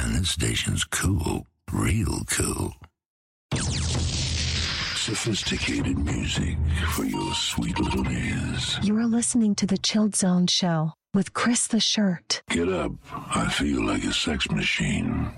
Man, this station's cool. Real cool. Sophisticated music for your sweet little ears. You're listening to The Chilled Zone Show with Chris the Shirt. Get up. I feel like a sex machine.